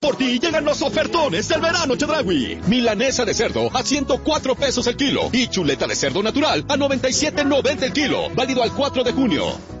Por ti llegan los ofertones del verano Chedraui. Milanesa de cerdo a 104 pesos el kilo y chuleta de cerdo natural a 97.90 el kilo. Válido al 4 de junio.